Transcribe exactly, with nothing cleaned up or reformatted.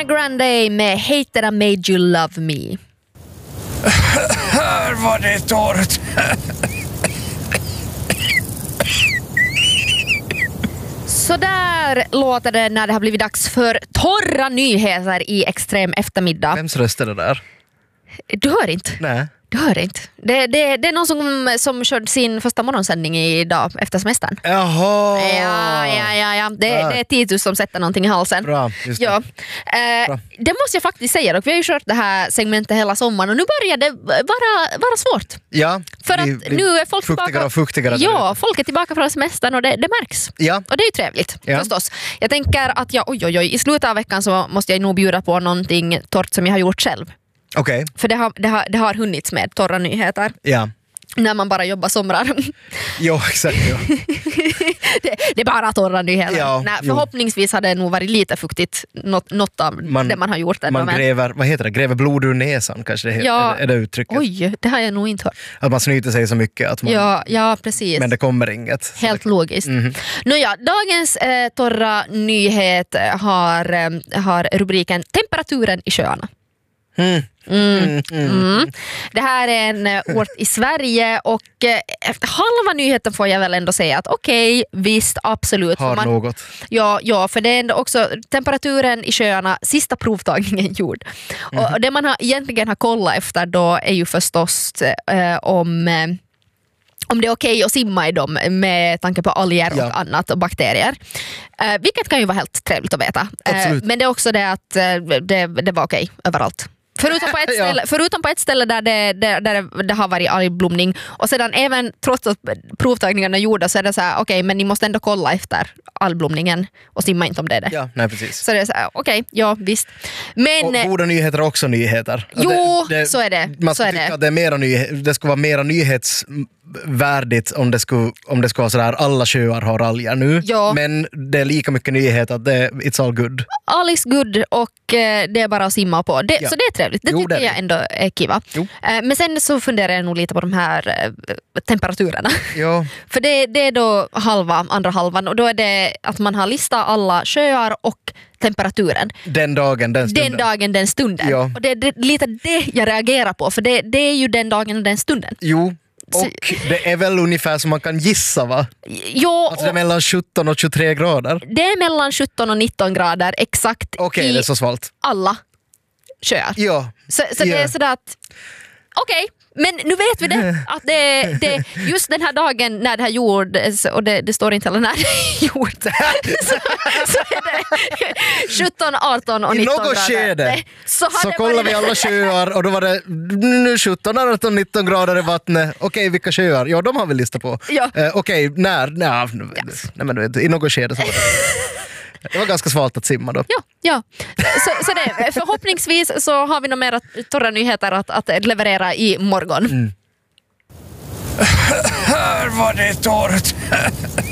Grande med Hated I Made You Love Me. Här var det torrt. Så där låter det när det har blivit dags för torra nyheter i Extrem eftermiddag. Vems röst är det där? Du hör inte. Nej. Du hör inte. Det, det, det är någon som, som körde sin första morgonsändning idag efter semestern. Jaha! Ja, ja, ja, ja. Det, Ja. det är Titus som sätter någonting i halsen. Bra, just det. Ja. Eh, Bra. det måste jag faktiskt säga dock. Vi har ju kört det här segmentet hela sommaren och nu börjar det vara, vara svårt. Ja, För att vi- vi- nu är folk fuktigare tillbaka. och fuktigare. Ja, folk är tillbaka från semestern och det, det märks. Ja. Och det är ju trevligt, Ja. förstås. Jag tänker att jag, oj, oj, oj, i slutet av veckan så måste jag nog bjuda på någonting torrt som jag har gjort själv. Okej, För det har, det har, det har hunnits med torra nyheter. ja. När man bara jobbar somrar. Jo, exakt. Ja. det, det är bara torra nyheter. Ja, Nej, jo. förhoppningsvis har det nog varit lite fuktigt något, något av Man- det man har gjort. Ändå, Man men- gräver, vad heter det? Gräver blod ur näsan kanske det heter. Ja. Är, det, är det uttrycket? Oj, det har jag nog inte hört. Att man snyter sig så mycket att man... Ja, ja precis. Men det kommer inget. Helt logiskt. Mhm. Nåja, dagens eh, torra nyhet har, eh, har rubriken Temperaturen i sjöarna. Mm. Mm. Mm. Det här är en eh, ort i Sverige och eh, efter halva nyheten får jag väl ändå säga att okej, visst, absolut. Har För man, något. ja, ja, för det är ändå också temperaturen i sjöarna, sista provtagningen gjord. Mm. Och det man har, egentligen har kollat efter då är ju förstås eh, om... Eh, om det är okej att simma i dem med tanke på alger och Ja. annat och bakterier. Eh, vilket kan ju vara helt trevligt att veta. Eh, Absolut. men det är också det att eh, det, det var okej överallt. Förutom på ett Ja. ställe, förutom på ett ställe där, det, där, där det, det har varit algblomning. Och sedan även trots att provtagningarna är gjorda så är det så här, okej, okay, men ni måste ändå kolla efter algblomningen och simma inte om det är det. Ja, nej precis. Så det är så här, okej, okay, ja visst. Men... Och goda nyheter är också nyheter. Att Jo, så är det. Man Så ska är tycka det. att det, är mera nyhe- det ska vara mera nyhetsvärdigt om det skulle, om det ska vara sådär alla sjöar har alger nu. Ja. Men det är lika mycket nyhet att det, it's all good. All is good och eh, det är bara att simma på. Det, Ja. Så det är trevligt. Det Jo, tycker det är jag det. ändå är kiva. Jo. Eh, men sen så funderar jag nog lite på de här eh, temperaturerna. Ja. För det, det är då halva, andra halvan och då är det att man har listat alla sjöar och temperaturen. Den dagen, den stunden. Den dagen, den stunden. Ja. Och det är det, lite det jag reagerar på för det, det är ju den dagen och den stunden. Jo, Så- och det är väl ungefär som man kan gissa va? Jo, Alltså det är och mellan sjutton och tjugotre grader. det är mellan sjutton och nitton grader exakt Okej, i det är så svalt. alla sjöar. Ja. Så, så det Ja. är sådär att okej, men nu vet vi det att det, det just den här dagen när det här gjordes och det, det står inte heller när det är gjort så, så är det sjutton, arton och I nitton något grader. skede Det- Så, har Så det kollar varit- vi alla sjöar och då var det nu sjutton, arton, nitton grader i vattnet. Okej, vilka sjöar? Ja, de har vi listat på. Ja. Eh, Okej, när? Nej, nej, men du vet, i något skede så var det. Det var ganska svalt att simma då. Ja, ja. Så, så det, förhoppningsvis så har vi några mer torra nyheter att, att leverera i morgon. Här var det torrt.